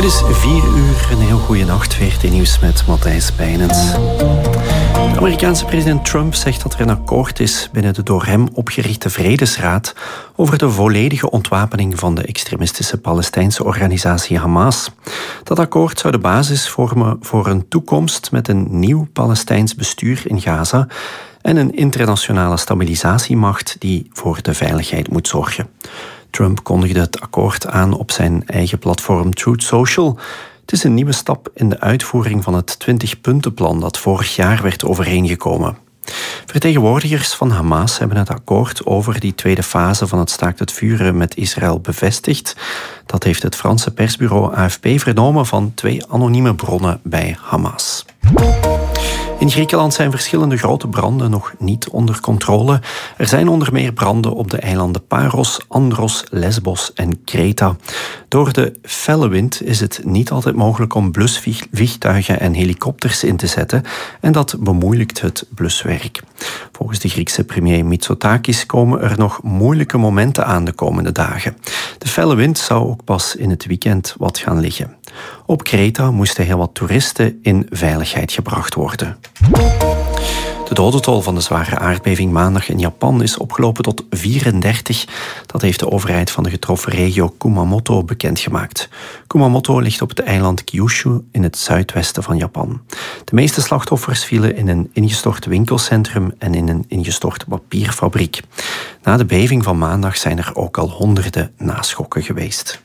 Het is 4 uur, een heel goede nacht. VRT Nieuws met Matthijs Bijnens. De Amerikaanse president Trump zegt dat er een akkoord is binnen de door hem opgerichte Vredesraad over de volledige ontwapening van de extremistische Palestijnse organisatie Hamas. Dat akkoord zou de basis vormen voor een toekomst met een nieuw Palestijns bestuur in Gaza en een internationale stabilisatiemacht die voor de veiligheid moet zorgen. Trump kondigde het akkoord aan op zijn eigen platform Truth Social. Het is een nieuwe stap in de uitvoering van het 20-puntenplan dat vorig jaar werd overeengekomen. Vertegenwoordigers van Hamas hebben het akkoord over die tweede fase van het staakt het vuren met Israël bevestigd. Dat heeft het Franse persbureau AFP vernomen van 2 anonieme bronnen bij Hamas. In Griekenland zijn verschillende grote branden nog niet onder controle. Er zijn onder meer branden op de eilanden Paros, Andros, Lesbos en Kreta. Door de felle wind is het niet altijd mogelijk om blusvliegtuigen en helikopters in te zetten en dat bemoeilijkt het bluswerk. Volgens de Griekse premier Mitsotakis komen er nog moeilijke momenten aan de komende dagen. De felle wind zou ook pas in het weekend wat gaan liggen. Op Kreta moesten heel wat toeristen in veiligheid gebracht worden. De dodentol van de zware aardbeving maandag in Japan is opgelopen tot 34. Dat heeft de overheid van de getroffen regio Kumamoto bekendgemaakt. Kumamoto ligt op het eiland Kyushu in het zuidwesten van Japan. De meeste slachtoffers vielen in een ingestort winkelcentrum en in een ingestorte papierfabriek. Na de beving van maandag zijn er ook al honderden naschokken geweest.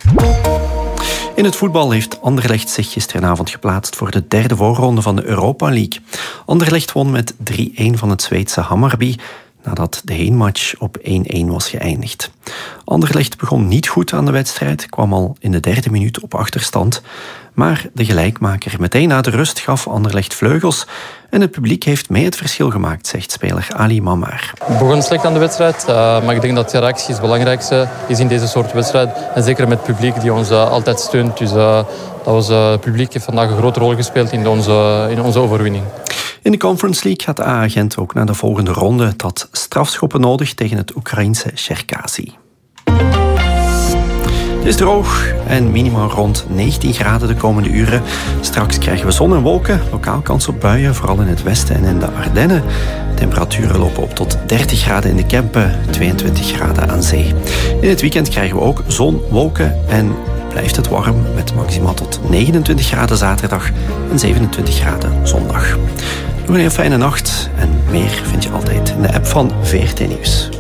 In het voetbal heeft Anderlecht zich gisteravond geplaatst voor de 3e voorronde van de Europa League. Anderlecht won met 3-1 van het Zweedse Hammarby, nadat de heenmatch op 1-1 was geëindigd. Anderlecht begon niet goed aan de wedstrijd, kwam al in de 3e minuut op achterstand. Maar de gelijkmaker meteen na de rust gaf Anderlecht vleugels en het publiek heeft mee het verschil gemaakt, zegt speler Ali Mamar. We begonnen slecht aan de wedstrijd, maar ik denk dat de reactie het belangrijkste is in deze soort wedstrijd. En zeker met het publiek die ons altijd steunt. Dus het publiek heeft vandaag een grote rol gespeeld in onze overwinning. In de Conference League gaat AA Gent ook naar de volgende ronde. Het had strafschoppen nodig tegen het Oekraïense Cherkasy. Het is droog en minimaal rond 19 graden de komende uren. Straks krijgen we zon en wolken, lokaal kans op buien, vooral in het westen en in de Ardennen. Temperaturen lopen op tot 30 graden in de Kempen, 22 graden aan zee. In het weekend krijgen we ook zon, wolken en blijft het warm met maximaal tot 29 graden zaterdag en 27 graden zondag. Nog een heel fijne nacht en meer vind je altijd in de app van VRT Nieuws.